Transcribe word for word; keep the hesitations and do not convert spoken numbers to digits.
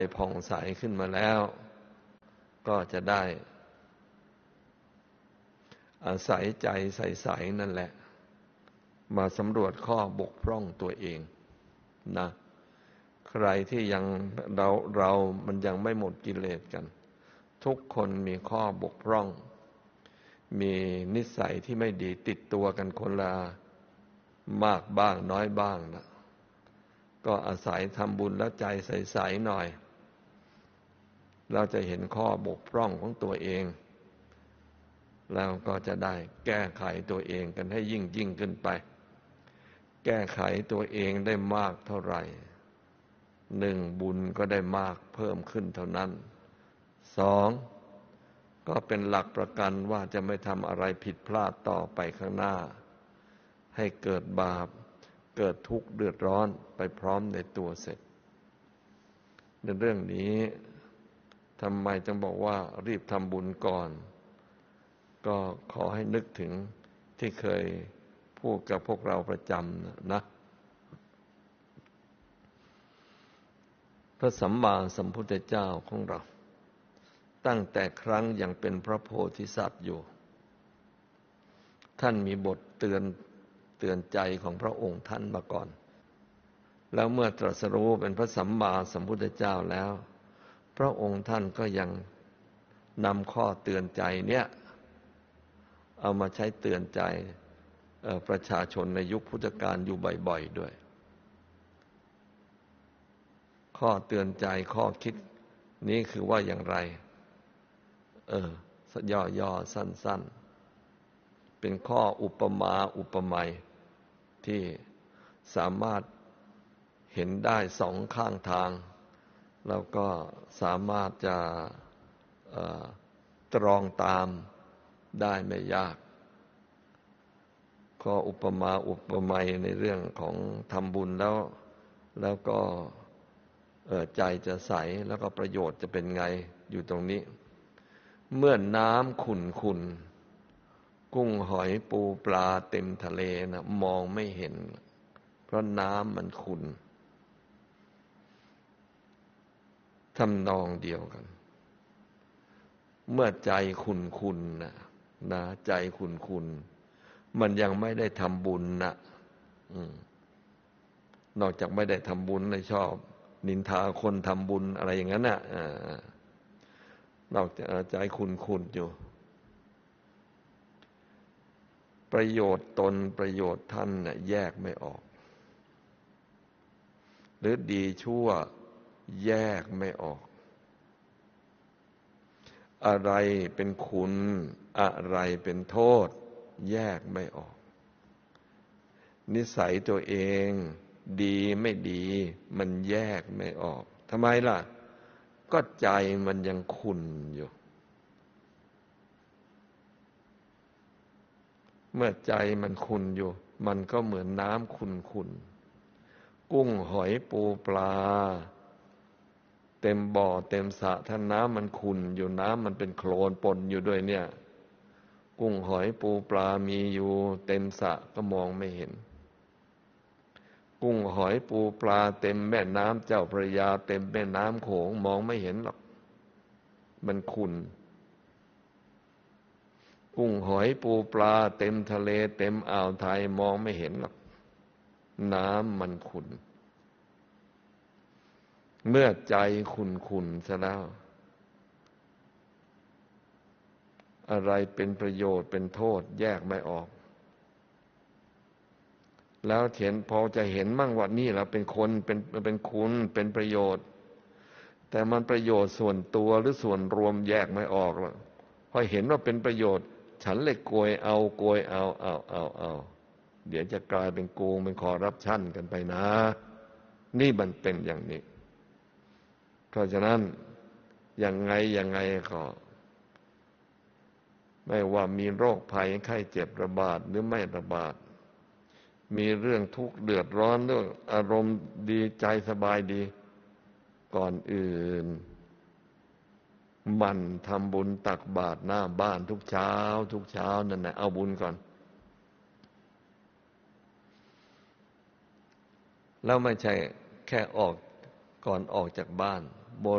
ผ่องใสขึ้นมาแล้วก็จะได้อาศัยใจใสๆนั่นแหละมาสำรวจข้อบกพร่องตัวเองนะใครที่ยังเราเรามันยังไม่หมดกิเลสกันทุกคนมีข้อบกพร่องมีนิสัยที่ไม่ดีติดตัวกันคนละมากบ้างน้อยบ้างนะก็อาศัยทำบุญแล้วใจใสๆหน่อยเราจะเห็นข้อบกพร่องของตัวเองแล้วก็จะได้แก้ไขตัวเองกันให้ยิ่งยิ่งขึ้นไปแก้ไขตัวเองได้มากเท่าไหร่หนึ่งบุญก็ได้มากเพิ่มขึ้นเท่านั้นสองก็เป็นหลักประกันว่าจะไม่ทำอะไรผิดพลาดต่อไปข้างหน้าให้เกิดบาปเกิดทุกข์เดือดร้อนไปพร้อมในตัวเสร็จในเรื่องนี้ทำไมจึงบอกว่ารีบทำบุญก่อนก็ขอให้นึกถึงที่เคยพูดกับพวกเราประจำนะพระสัมมาสัมพุทธเจ้าของเราตั้งแต่ครั้งยังเป็นพระโพธิสัตว์อยู่ท่านมีบทเตือนเตือนใจของพระองค์ท่านมาก่อนแล้วเมื่อตรัสรู้เป็นพระสัมมาสัมพุทธเจ้าแล้วพระองค์ท่านก็ยังนำข้อเตือนใจเนี้ยเอามาใช้เตือนใจประชาชนในยุคพุทธกาลอยู่บ่อยๆด้วยข้อเตือนใจข้อคิดนี้คือว่าอย่างไรเออย่อๆสั้นๆเป็นข้ออุปมาอุปไมยที่สามารถเห็นได้สองข้างทางแล้วก็สามารถจะตรองตามได้ไม่ยากข้ออุปมาอุปไมยในเรื่องของทำบุญแล้วแล้วก็ใจจะใสแล้วก็ประโยชน์จะเป็นไงอยู่ตรงนี้เมื่อน้ำขุ่นขุ่นกุ้งหอยปูปลาเต็มทะเลนะมองไม่เห็นเพราะน้ำมันขุ่นทำนองเดียวกันเมื่อใจขุ่นขุ่นนะนะใจขุ่นขุ่นมันยังไม่ได้ทำบุญนะนอกจากไม่ได้ทำบุญเลยชอบนินทาคนทำบุญอะไรอย่างนั้นน่ะนอกจากใจขุ่นขุ่นอยู่ประโยชน์ตนประโยชน์ท่านน่ะแยกไม่ออกหรือดีชั่วแยกไม่ออกอะไรเป็นคุณอะไรเป็นโทษแยกไม่ออกนิสัยตัวเองดีไม่ดีมันแยกไม่ออกทำไมล่ะก็ใจมันยังขุ่นอยู่เมื่อใจมันขุ่นอยู่มันก็เหมือนน้ำขุ่นๆกุ้งหอยปูปลาเต็มบ่อเต็มสระถ้าน้ำมันขุ่นอยู่น้ำมันเป็นโคลนปนอยู่ด้วยเนี่ยกุ้งหอยปูปลามีอยู่เต็มสระก็มองไม่เห็นกุ้งหอยปูปลาเต็มแม่น้ำเจ้าพระยาเต็มแม่น้ำโขงมองไม่เห็นหรอกมันขุ่นกุ้งหอยปูปลาเต็มทะเลเต็มอ่าวไทยมองไม่เห็นหรอกน้ำมันขุ่นเมื่อใจขุ่นๆซะแล้วอะไรเป็นประโยชน์เป็นโทษแยกไม่ออกแล้วเห็นพอจะเห็นมั่งว่านี่เราเป็นคนเป็นเป็นคุณเป็นประโยชน์แต่มันประโยชน์ส่วนตัวหรือส่วนรวมแยกไม่ออกหรอกพอเห็นว่าเป็นประโยชน์ฉันเลยโกยเอาโกยเอาเอาเอาเอาเดี๋ยวจะกลายเป็นโกงเป็นคอร์รัปชันกันไปนะนี่มันเป็นอย่างนี้เพราะฉะนั้นยังไงยังไงก็ไม่ว่ามีโรคภัยไข้เจ็บระบาดหรือไม่ระบาดมีเรื่องทุกข์เดือดร้อนเรื่องอารมณ์ดีใจสบายดีก่อนอื่นมันทำบุญตักบาตรหน้าบ้านทุกเช้าทุกเช้านั่นแหละเอาบุญก่อนแล้วไม่ใช่แค่ออกก่อนออกจากบ้าน